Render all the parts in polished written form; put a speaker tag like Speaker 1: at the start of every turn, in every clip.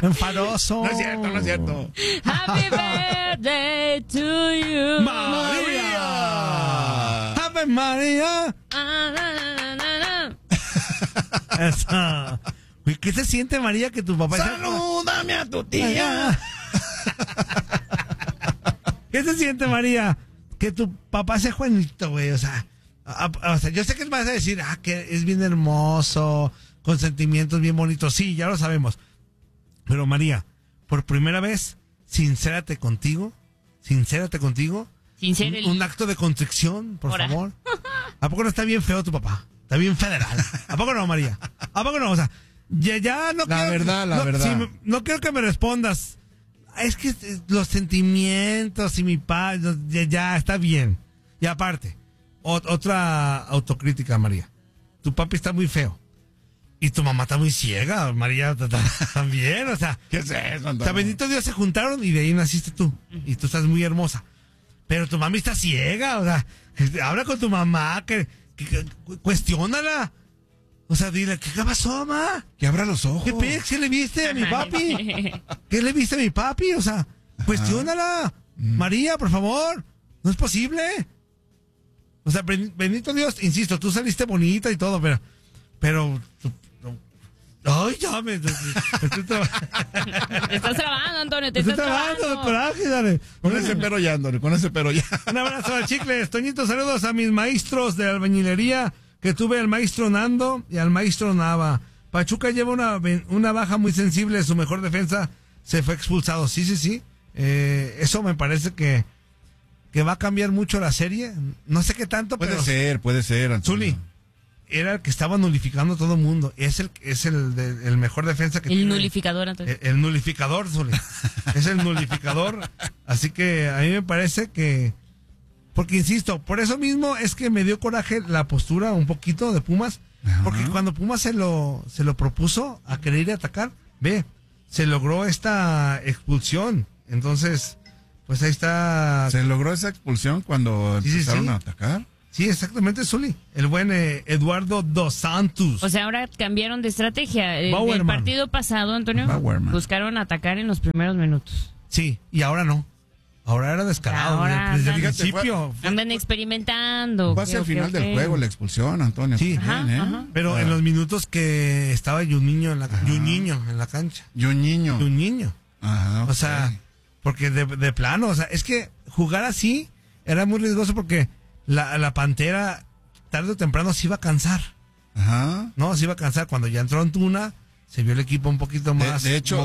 Speaker 1: Enfadoso.
Speaker 2: No es cierto, no es cierto.
Speaker 3: Happy birthday to you.
Speaker 1: ¡María! ¡Ave María! Eso. Uy, ¿qué se siente, María, que tu papá...
Speaker 2: ¡Salúdame a tu tía!
Speaker 1: ¿Qué se siente, María? Que tu papá sea Juanito, güey, o sea, yo sé que vas a decir, que es bien hermoso, con sentimientos bien bonitos, sí, ya lo sabemos, pero María, por primera vez, sincérate contigo, un acto de contrición, por favor. ¿A poco no está bien feo tu papá? Está bien federal. ¿A poco no, María? ¿A poco no? O sea, ya no quiero...
Speaker 2: La verdad.
Speaker 1: Sí, no quiero que me respondas. Es que los sentimientos y mi padre, ya está bien. Y aparte, otra autocrítica, María. Tu papi está muy feo. Y tu mamá está muy ciega, María, también, o sea.
Speaker 2: ¿Qué es eso, Antonio?
Speaker 1: O sea, bendito Dios, se juntaron y de ahí naciste tú. Y tú estás muy hermosa. Pero tu mami está ciega, o sea, habla con tu mamá, que cuestiónala. O sea, dile, ¿qué pasó, ma?
Speaker 2: Que abra los ojos.
Speaker 1: ¿Qué le viste a mi papi? ¿Qué le viste a mi papi? O sea, cuestiónala. María, por favor. No es posible. O sea, bendito Dios, insisto, tú saliste bonita y todo, pero ay, ya me estoy
Speaker 3: Te estás trabando, Antonio, te
Speaker 1: estoy
Speaker 3: estás
Speaker 1: trabajando,
Speaker 3: trabando.
Speaker 1: coraje, dale.
Speaker 2: Con ese pero ya, Antonio, con ese pero ya.
Speaker 1: Un abrazo al Chicles. Toñito, saludos a mis maestros de albañilería, que tuve al maestro Nando y al maestro Nava. Pachuca lleva una baja muy sensible, su mejor defensa se fue expulsado. Sí. Eso me parece que va a cambiar mucho la serie. No sé qué tanto,
Speaker 2: Puede
Speaker 1: pero...
Speaker 2: ser, Antonio.
Speaker 1: Zuli, era el que estaba nulificando a todo mundo. Es el mejor defensa que
Speaker 3: El
Speaker 1: tiene.
Speaker 3: nulificador, Antonio.
Speaker 1: El nulificador, Zuli. Es el nulificador. Así que a mí me parece que... Porque insisto, por eso mismo es que me dio coraje la postura un poquito de Pumas.
Speaker 2: Ajá.
Speaker 1: Porque cuando Pumas se lo propuso a querer ir a atacar, se logró esta expulsión. Entonces, pues ahí está.
Speaker 2: ¿Se logró esa expulsión cuando empezaron a atacar?
Speaker 1: Sí, exactamente, Zuli. El buen Eduardo Dos Santos.
Speaker 3: O sea, ahora cambiaron de estrategia. El partido pasado, Antonio,
Speaker 2: Bauerman.
Speaker 3: buscaron atacar en los primeros minutos.
Speaker 1: Sí, y ahora no. Ahora era descarado.
Speaker 3: Ahora
Speaker 1: Desde el
Speaker 3: andan-
Speaker 1: principio.
Speaker 3: Andan experimentando.
Speaker 2: Fue hacia el final del
Speaker 3: Ok.
Speaker 2: juego la expulsión, Antonio.
Speaker 1: Sí.
Speaker 2: Bien,
Speaker 3: Ajá.
Speaker 1: Pero en los minutos que estaba Juninho en la cancha.
Speaker 2: Y un niño.
Speaker 1: Juninho.
Speaker 2: Ajá.
Speaker 1: O sea, porque de plano, o sea, es que jugar así era muy riesgoso porque la Pantera tarde o temprano se iba a cansar.
Speaker 2: Ajá.
Speaker 1: No, se iba a cansar. Cuando ya entró Antuna, se vio el equipo un poquito más
Speaker 2: De hecho,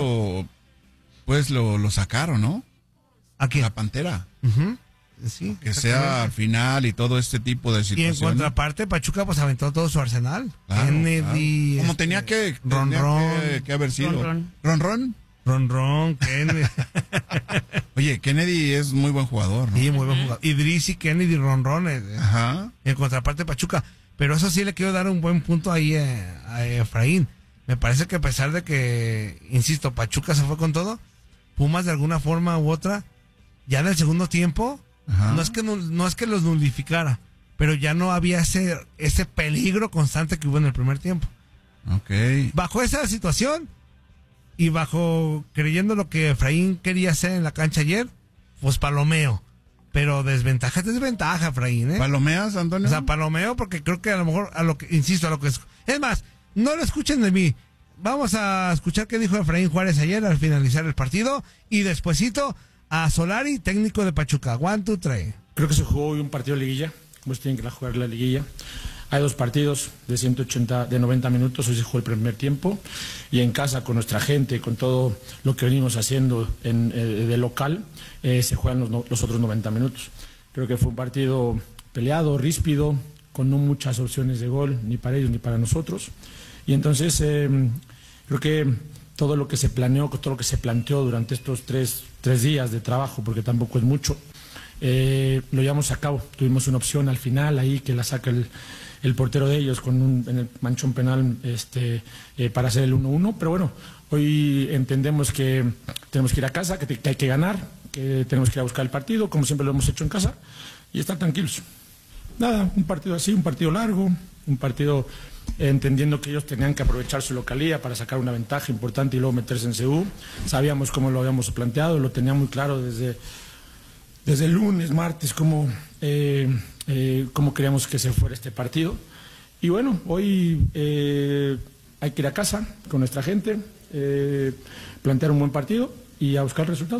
Speaker 2: pues lo sacaron, ¿no?
Speaker 1: ¿A quién?
Speaker 2: La Pantera.
Speaker 1: Ujú. Sí,
Speaker 2: Que sea
Speaker 1: exactamente.
Speaker 2: al final y todo este tipo de
Speaker 1: Y en
Speaker 2: situaciones.
Speaker 1: contraparte, Pachuca pues aventó todo su arsenal.
Speaker 2: Claro,
Speaker 1: Kennedy.
Speaker 2: claro. Como tenía que haber sido.
Speaker 3: Ron.
Speaker 1: Ron, Kennedy.
Speaker 2: Oye, Kennedy es muy buen jugador, ¿no?
Speaker 1: Sí, muy buen jugador. Idris y Kennedy, Ron.
Speaker 2: Ajá.
Speaker 1: En contraparte, Pachuca. Pero eso sí le quiero dar un buen punto ahí a Efraín. Me parece que a pesar de que, insisto, Pachuca se fue con todo, Pumas de alguna forma u otra, ya en el segundo tiempo,
Speaker 2: Ajá.
Speaker 1: no es que los nulificara, pero ya no había ese peligro constante que hubo en el primer tiempo.
Speaker 2: Ok.
Speaker 1: Bajo esa situación y bajo creyendo lo que Efraín quería hacer en la cancha ayer, pues palomeo. Pero desventaja es desventaja, Efraín, ¿eh?
Speaker 2: ¿Palomeas, Antonio?
Speaker 1: O sea, palomeo porque creo que a lo mejor insisto, a lo que es más, no lo escuchen de mí. Vamos a escuchar qué dijo Efraín Juárez ayer al finalizar el partido y despuesito a Solari, técnico de Pachuca. 1, 2, 3.
Speaker 4: Creo que se jugó hoy un partido de liguilla, como se tienen que jugar la liguilla. Hay 2 partidos de 90 minutos, hoy se jugó el primer tiempo y en casa con nuestra gente, con todo lo que venimos haciendo de local, se juegan los otros 90 minutos. Creo que fue un partido peleado, ríspido, con no muchas opciones de gol, ni para ellos ni para nosotros. Y entonces creo que todo lo que se planeó, todo lo que se planteó durante estos tres días de trabajo, porque tampoco es mucho, lo llevamos a cabo. Tuvimos una opción al final ahí que la saca el portero de ellos en el manchón penal para hacer el 1-1, pero bueno, hoy entendemos que tenemos que ir a casa, que hay que ganar, que tenemos que ir a buscar el partido, como siempre lo hemos hecho en casa, y estar tranquilos. Nada, un partido así, un partido largo, un partido entendiendo que ellos tenían que aprovechar su localía para sacar una ventaja importante y luego meterse en CU. Sabíamos cómo lo habíamos planteado, lo tenía muy claro desde el lunes, martes, cómo queríamos que se fuera este partido. Y bueno, hoy hay que ir a casa con nuestra gente, plantear un buen partido y a buscar el resultado.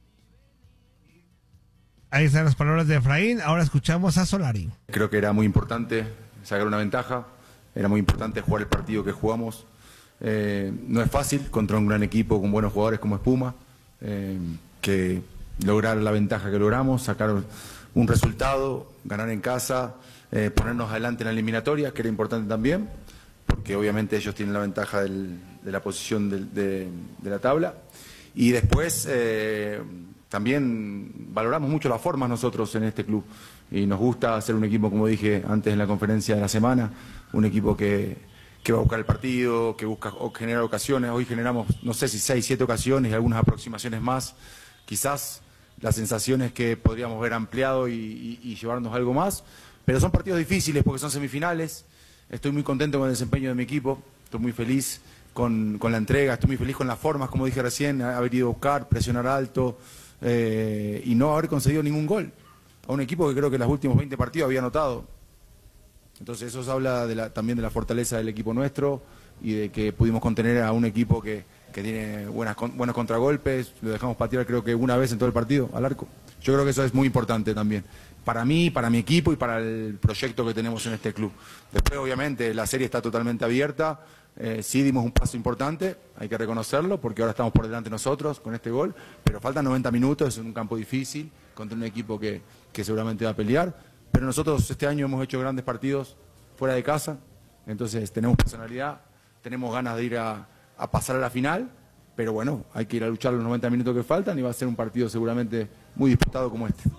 Speaker 1: Ahí están las palabras de Efraín. Ahora escuchamos a Solari.
Speaker 5: Creo que era muy importante sacar una ventaja, era muy importante jugar el partido que jugamos. No es fácil contra un gran equipo con buenos jugadores como Puma, que lograr la ventaja que logramos, sacar un resultado, ganar en casa, ponernos adelante en la eliminatoria, que era importante también, porque obviamente ellos tienen la ventaja de la posición de la tabla. Y después también valoramos mucho las formas nosotros en este club y nos gusta ser un equipo, como dije antes en la conferencia de la semana, un equipo que va a buscar el partido, que busca generar ocasiones. Hoy generamos, no sé si 6, 7 ocasiones y algunas aproximaciones más. Quizás la sensación es que podríamos haber ampliado y llevarnos algo más, pero son partidos difíciles porque son semifinales. Estoy muy contento con el desempeño de mi equipo, estoy muy feliz con la entrega, estoy muy feliz con las formas, como dije recién, haber ido a buscar, presionar alto y no haber conseguido ningún gol. A un equipo que creo que en los últimos 20 partidos había anotado. Entonces eso habla también de la fortaleza del equipo nuestro y de que pudimos contener a un equipo que tiene buenos contragolpes, lo dejamos patear creo que una vez en todo el partido al arco. Yo creo que eso es muy importante también, para mí, para mi equipo y para el proyecto que tenemos en este club. Después obviamente la serie está totalmente abierta, sí dimos un paso importante, hay que reconocerlo, porque ahora estamos por delante nosotros con este gol, pero faltan 90 minutos, es un campo difícil, contra un equipo que seguramente va a pelear, pero nosotros este año hemos hecho grandes partidos fuera de casa, entonces tenemos personalidad, tenemos ganas de ir a pasar a la final, pero bueno, hay que ir a luchar los 90 minutos que faltan y va a ser un partido seguramente muy disputado como este.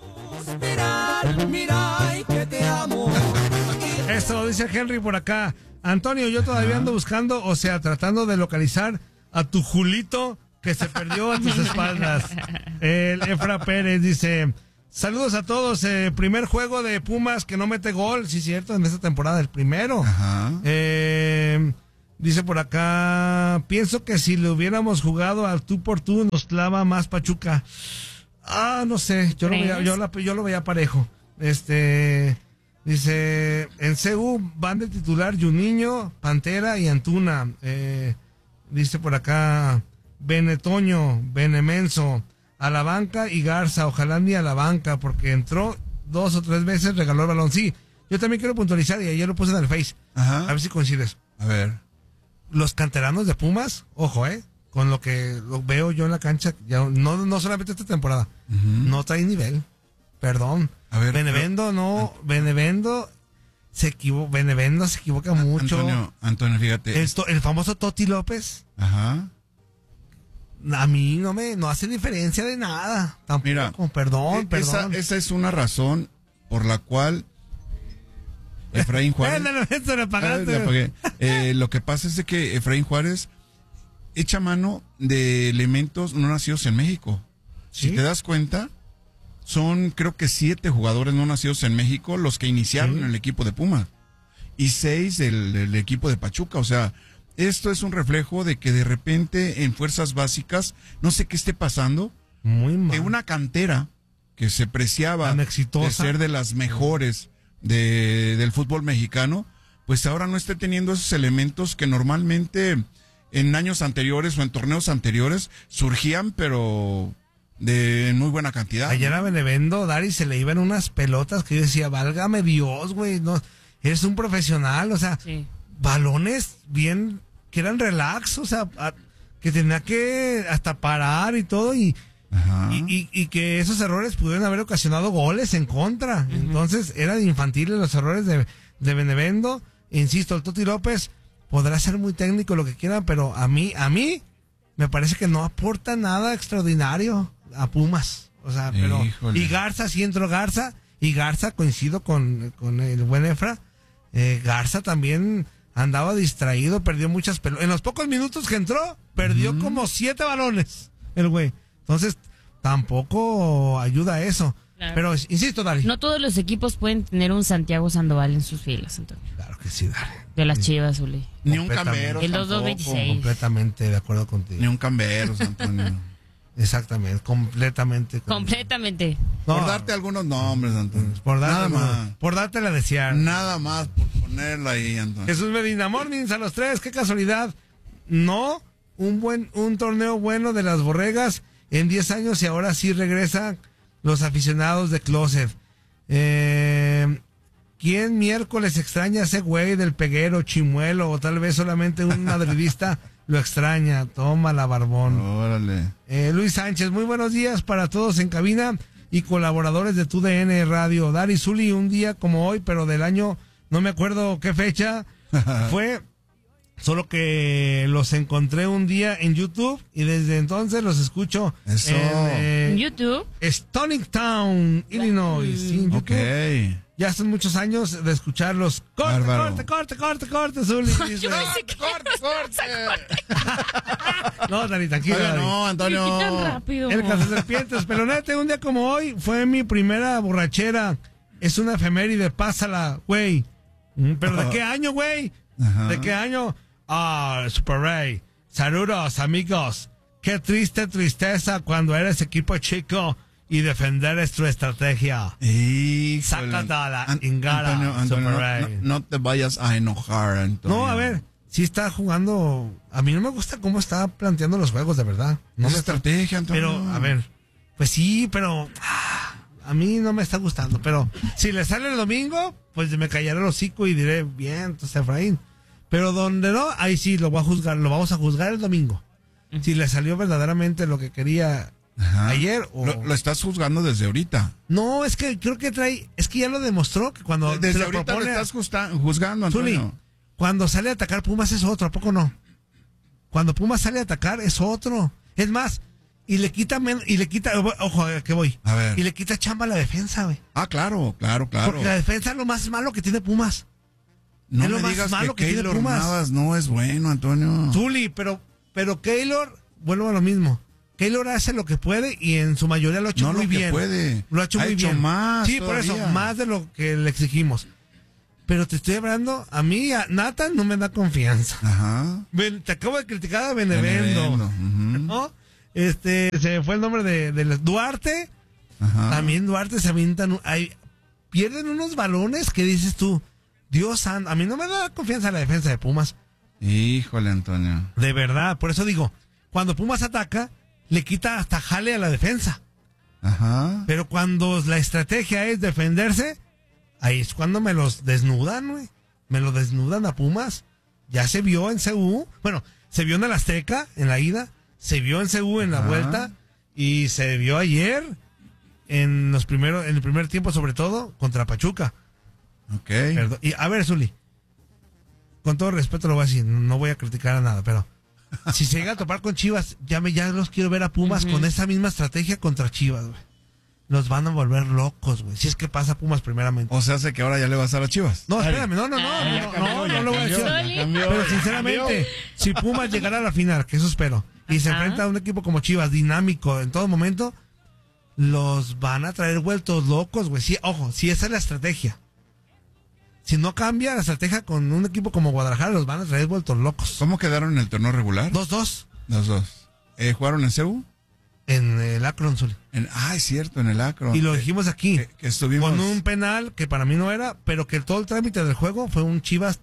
Speaker 1: Esto dice Henry por acá. Antonio, yo todavía ando buscando, o sea, tratando de localizar a tu Julito que se perdió a tus espaldas. El Efra Pérez dice: saludos a todos, primer juego de Pumas que no mete gol, sí cierto, en esta temporada, el primero. Dice por acá: pienso que si le hubiéramos jugado al tú por tú nos clava más Pachuca. No sé, yo lo veía parejo. Dice, en CU van de titular Juninho, Pantera y Antuna. Dice por acá Benetoño, Benemenso, a la banca y Garza, ojalá ni a la banca, porque entró 2 o 3 veces, regaló el balón. Sí, yo también quiero puntualizar, y ayer lo puse en el Face. A ver si coincides.
Speaker 2: A ver.
Speaker 1: Los canteranos de Pumas, ojo, con lo que lo veo yo en la cancha, ya no solamente esta temporada, no trae nivel. Perdón.
Speaker 2: A ver,
Speaker 1: Benevendo se equivoca mucho.
Speaker 2: Antonio, fíjate.
Speaker 1: El famoso Toti López.
Speaker 2: Ajá.
Speaker 1: A mí no hace diferencia de nada. Tampoco. Mira, perdón.
Speaker 2: Esa es una razón por la cual Efraín Juárez. Lo que pasa es de que Efraín Juárez echa mano de elementos no nacidos en México. ¿Sí? Si te das cuenta, son creo que 7 jugadores no nacidos en México los que iniciaron el equipo de Pumas y 6 del equipo de Pachuca. O sea, esto es un reflejo de que de repente en fuerzas básicas, no sé qué esté pasando,
Speaker 1: muy mal.
Speaker 2: De una cantera que se preciaba de ser de las mejores del fútbol mexicano, pues ahora no esté teniendo esos elementos que normalmente en años anteriores o en torneos anteriores surgían, pero de muy buena cantidad.
Speaker 1: Ayer a Benevendo, Dari, se le iban unas pelotas que yo decía, válgame Dios, güey, no, eres un profesional, o sea, balones bien, que eran relax, o sea, que tenía que hasta parar y todo, y que esos errores pudieron haber ocasionado goles en contra. Entonces eran infantiles los errores de Benevendo. Insisto, el Toti López podrá ser muy técnico, lo que quiera, pero a mí me parece que no aporta nada extraordinario a Pumas. O sea, pero y Garza, sí entró Garza, y Garza, coincido con el buen Efra, Garza también andaba distraído, perdió muchas pelotas. En los pocos minutos que entró, perdió como 7 balones el güey. Entonces, tampoco ayuda a eso.
Speaker 3: Claro.
Speaker 1: Pero, insisto, Dari.
Speaker 3: No todos los equipos pueden tener un Santiago Sandoval en sus filas, Antonio.
Speaker 1: Claro que sí, Dari.
Speaker 3: De las Chivas, Uli.
Speaker 2: Ni un Camberos.
Speaker 3: El
Speaker 2: tampoco.
Speaker 3: 2226.
Speaker 1: Completamente de acuerdo contigo.
Speaker 2: Ni un Camberos, Antonio.
Speaker 1: Exactamente, completamente.
Speaker 3: Completamente.
Speaker 1: No,
Speaker 2: Por darte algunos nombres, Antonio.
Speaker 1: por
Speaker 2: Nada
Speaker 1: darte,
Speaker 2: más.
Speaker 1: por dártela a desear.
Speaker 2: Nada más por ponerla ahí, Antonio.
Speaker 1: Jesús Medina, mornings a los 3, qué casualidad. No, un torneo bueno de las Borregas en 10 años y ahora sí regresan los aficionados de Closet. ¿Quién miércoles extraña a ese güey del Peguero, Chimuelo, o tal vez solamente un madridista lo extraña? Toma la barbón.
Speaker 2: Órale.
Speaker 1: Luis Sánchez, muy buenos días para todos en cabina y colaboradores de TUDN Radio. Dari, Zuli, un día como hoy, pero del año, no me acuerdo qué fecha fue, solo que los encontré un día en YouTube y desde entonces los escucho
Speaker 2: Eso.
Speaker 1: en
Speaker 3: YouTube.
Speaker 1: Stoningtown, Illinois. Sí, en YouTube.
Speaker 2: Ok.
Speaker 1: Ya son muchos años de escucharlos. Corte,
Speaker 2: Bárbaro.
Speaker 1: corte, Zuli. Dice.
Speaker 3: Yo pensé que
Speaker 2: corte.
Speaker 1: No, Dari, tranquilo.
Speaker 2: Oiga,
Speaker 1: Dari.
Speaker 2: no, Antonio.
Speaker 3: ¿Por qué tan rápido?
Speaker 1: El Cazaserpientes, Pelonete, un día como hoy fue mi primera borrachera. Es una efeméride, pásala, güey. ¿Pero de qué año, güey?
Speaker 2: Ajá.
Speaker 1: ¿De qué año? Super Ray. Saludos, amigos. Qué tristeza cuando eres equipo chico y defender es tu estrategia.
Speaker 2: Híjole.
Speaker 1: Sácata la ingara,
Speaker 2: Antonio,
Speaker 1: Super
Speaker 2: no,
Speaker 1: Ray.
Speaker 2: no te vayas a enojar, Antonio.
Speaker 1: No, a ver, sí está jugando. A mí no me gusta cómo está planteando los juegos, de verdad. No
Speaker 2: Es
Speaker 1: me
Speaker 2: estrategia, Antonio.
Speaker 1: Pero, a ver, pues sí, pero a mí no me está gustando. Pero si le sale el domingo, pues me callaré el hocico y diré, bien, entonces Efraín. Pero donde no, ahí sí lo voy a juzgar, lo vamos a juzgar el domingo. Si le salió verdaderamente lo que quería
Speaker 2: Ajá.
Speaker 1: ayer o...
Speaker 2: Lo estás juzgando desde ahorita.
Speaker 1: No, es que creo que es que ya lo demostró que cuando
Speaker 2: Desde
Speaker 1: se lo
Speaker 2: ahorita
Speaker 1: propone
Speaker 2: lo estás juzgando, Antonio.
Speaker 1: Zuli, cuando sale a atacar Pumas es otro, ¿a poco no? Cuando Pumas sale a atacar es otro. Es más, y le quita, ojo, ¿a qué voy?
Speaker 2: A ver.
Speaker 1: Y le quita chamba a la defensa, güey.
Speaker 2: Ah, claro.
Speaker 1: Porque la defensa es lo más malo que tiene Pumas.
Speaker 2: No
Speaker 1: es lo
Speaker 2: me
Speaker 1: más
Speaker 2: digas
Speaker 1: malo
Speaker 2: que
Speaker 1: que tiene
Speaker 2: Keylor
Speaker 1: Pumas.
Speaker 2: Navas no es bueno, Antonio.
Speaker 1: Zuli, pero Keylor, vuelvo a lo mismo. Keylor hace lo que puede y en su mayoría lo ha hecho
Speaker 2: No
Speaker 1: muy
Speaker 2: lo que
Speaker 1: bien.
Speaker 2: puede.
Speaker 1: Lo ha hecho
Speaker 2: Ha
Speaker 1: muy
Speaker 2: hecho
Speaker 1: bien.
Speaker 2: más
Speaker 1: Sí, por
Speaker 2: todavía.
Speaker 1: eso, más de lo que le exigimos. Pero te estoy hablando, a mí, a Nathan no me da confianza.
Speaker 2: Ajá.
Speaker 1: Te acabo de criticar a Benevendo.
Speaker 2: Benevendo, ujú.
Speaker 1: ¿No? Se me fue el nombre de Duarte.
Speaker 2: Ajá.
Speaker 1: También Duarte se avientan. Pierden unos balones que dices tú, Dios santo, a mí no me da confianza la defensa de Pumas.
Speaker 2: Híjole, Antonio.
Speaker 1: De verdad, por eso digo, cuando Pumas ataca, le quita hasta jale a la defensa.
Speaker 2: Ajá.
Speaker 1: Pero cuando la estrategia es defenderse, ahí es cuando me los desnudan, güey. Me lo desnudan a Pumas. Ya se vio en CU. Bueno, se vio en el Azteca, en la ida. Se vio en CU en la vuelta. Y se vio ayer, en el primer tiempo, sobre todo, contra Pachuca.
Speaker 2: Ok.
Speaker 1: Perdón. Y a ver, Zuli, con todo respeto lo voy a decir, no voy a criticar a nada, pero si se llega a topar con Chivas, ya los quiero ver a Pumas con esa misma estrategia contra Chivas, güey. Los van a volver locos, güey. Si es que pasa Pumas primeramente.
Speaker 2: O sea, hace que ahora ya le vas a las Chivas.
Speaker 1: No, espérame, no lo voy a decir. Pero sinceramente, si Pumas llegara a la final, que eso espero, y se enfrenta a un equipo como Chivas, dinámico en todo momento, los van a traer vueltos locos, güey. Sí, ojo, si esa es la estrategia. Si no cambia la estrategia con un equipo como Guadalajara, los van a traer vueltos locos.
Speaker 2: ¿Cómo quedaron en el torneo regular?
Speaker 1: 2-2
Speaker 2: Los dos. ¿Jugaron en CEU?
Speaker 1: en el Akron, Zuli.
Speaker 2: Es cierto, en el Akron.
Speaker 1: Y lo dijimos aquí.
Speaker 2: Que estuvimos...
Speaker 1: Con un penal que para mí no era, pero que todo el trámite del juego fue un Chivas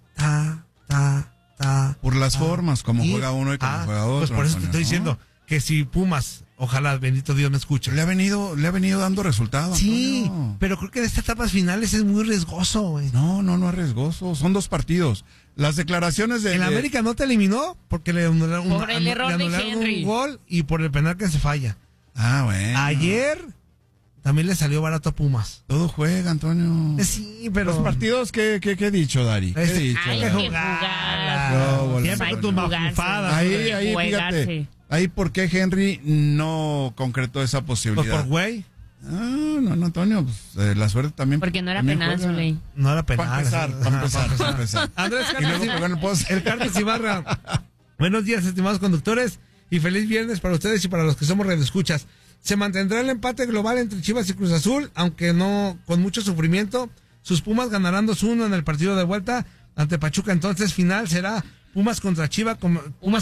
Speaker 2: Por las formas, como
Speaker 1: Y-
Speaker 2: juega uno y como juega otro.
Speaker 1: Pues por eso te
Speaker 2: Antonio,
Speaker 1: estoy
Speaker 2: ¿no?
Speaker 1: diciendo que si Pumas, ojalá, bendito Dios me escuche.
Speaker 2: Le ha venido dando resultados.
Speaker 1: Sí,
Speaker 2: Antonio.
Speaker 1: pero creo que en estas etapas finales es muy riesgoso, güey.
Speaker 2: No es riesgoso. Son 2 partidos. Las declaraciones de...
Speaker 1: El América no te eliminó porque le anularon,
Speaker 3: Por el error de
Speaker 1: anularon
Speaker 3: Henry.
Speaker 1: un gol y por el penal que se falla.
Speaker 2: Bueno.
Speaker 1: Ayer también le salió barato a Pumas.
Speaker 2: Todo juega, Antonio.
Speaker 1: Sí, pero...
Speaker 2: Los partidos, ¿qué he dicho, Dari? ¿Qué he dicho?
Speaker 3: Hay
Speaker 1: que
Speaker 3: que
Speaker 2: Dari?
Speaker 1: jugarla.
Speaker 3: jugar.
Speaker 1: Siempre con tus mafufadas.
Speaker 2: Ahí, fíjate. Ahí, ¿por qué Henry no concretó esa
Speaker 1: Pues
Speaker 2: posibilidad?
Speaker 1: por güey,
Speaker 2: No, Antonio, pues, la suerte también.
Speaker 3: Porque no era
Speaker 2: también
Speaker 3: penal,
Speaker 2: juega.
Speaker 3: Zuli.
Speaker 1: no era penal.
Speaker 2: Para empezar.
Speaker 1: Andrés
Speaker 2: Y luego pegó en el poste.
Speaker 1: El Carlos Ibarra. Buenos días, estimados conductores, y feliz viernes para ustedes y para los que somos radioescuchas. Se mantendrá el empate global entre Chivas y Cruz Azul, aunque no con mucho sufrimiento. Sus Pumas ganarán 2-1 en el partido de vuelta ante Pachuca. Entonces, final será Pumas contra Chivas como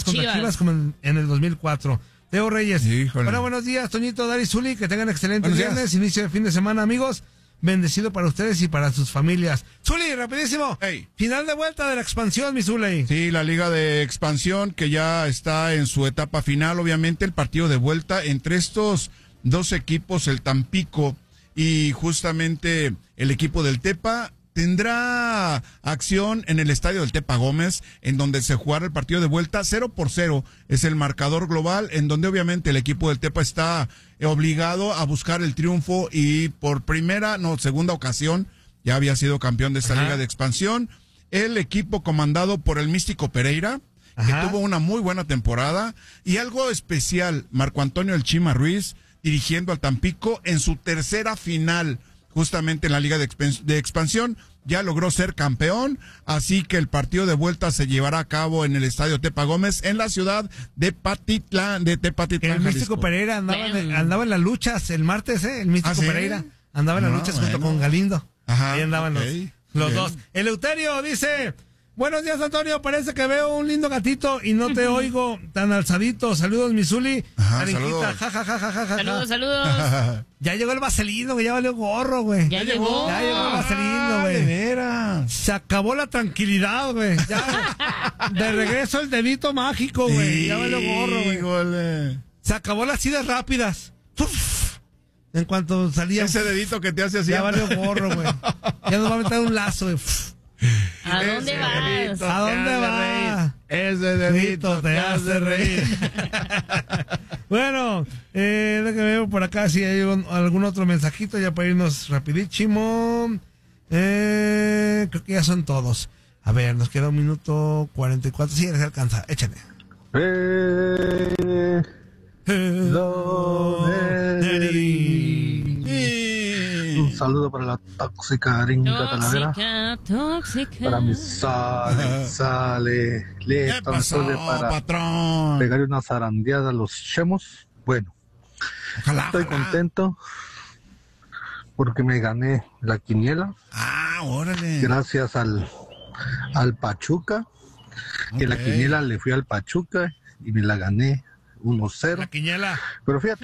Speaker 1: en el 2004. Teo Reyes.
Speaker 2: Híjole.
Speaker 1: Bueno, buenos días, Toñito, Dari, Zuli, que tengan excelentes viernes, inicio de fin de semana, amigos. Bendecido para ustedes y para sus familias. Zuli, rapidísimo.
Speaker 2: Hey.
Speaker 1: Final de vuelta de la expansión, mi Zuli.
Speaker 2: Sí, la Liga de Expansión que ya está en su etapa final. Obviamente el partido de vuelta entre estos dos equipos, el Tampico y justamente el equipo del Tepa, tendrá acción en el estadio del Tepa Gómez, en donde se jugará el partido de vuelta. 0-0 es el marcador global, en donde obviamente el equipo del Tepa está obligado a buscar el triunfo y por segunda ocasión ya había sido campeón de esta Liga de Expansión. El equipo comandado por el Místico Pereira, que tuvo una muy buena temporada, y algo especial, Marco Antonio El Chima Ruiz, dirigiendo al Tampico en su tercera final, justamente en la Liga de Expansión, ya logró ser campeón, así que el partido de vuelta se llevará a cabo en el Estadio Tepa Gómez, en la ciudad de Tepatitlán,
Speaker 1: El Místico Pereira andaba en las luchas el martes, el Místico Pereira andaba en las luchas junto con Galindo. Ahí andaban los dos. Eleuterio dice: buenos días, Antonio, parece que veo un lindo gatito y no te oigo tan alzadito. Saludos, mi Zuli.
Speaker 2: Saludos.
Speaker 3: Saludos.
Speaker 1: Ya llegó el vaselino, güey, ya valió gorro, güey.
Speaker 3: Ya llegó
Speaker 1: el vaselino, güey.
Speaker 2: De veras.
Speaker 1: Se acabó la tranquilidad, güey. Ya, de regreso el dedito mágico, güey. Ya valió gorro, güey.
Speaker 2: Híjole.
Speaker 1: Se acabó las idas rápidas. ¡Uf! En cuanto salía.
Speaker 2: Ese dedito que te hace así.
Speaker 1: Ya valió gorro, güey. Ya nos va a meter un lazo, güey.
Speaker 3: ¿A dónde vas?
Speaker 1: ¿A dónde vas?
Speaker 2: Ese dedito
Speaker 1: te hace reír. Bueno, déjame ver por acá si hay algún otro mensajito ya para irnos rapidísimo. Creo que ya son todos. A ver, nos queda 1:44. Sí, les alcanza. Échale.
Speaker 6: Un saludo para la tóxica gringa Talavera.
Speaker 3: Tóxica.
Speaker 6: Para mi sale.
Speaker 2: ¿Qué pasó,
Speaker 6: para
Speaker 2: patrón?
Speaker 6: pegarle una zarandeada a los chemos. Bueno, estoy contento porque me gané la quiniela.
Speaker 2: Órale.
Speaker 6: Gracias al Pachuca. Que la quiniela le fui al Pachuca y me la gané 1-0.
Speaker 1: La quiniela.
Speaker 6: Pero fíjate.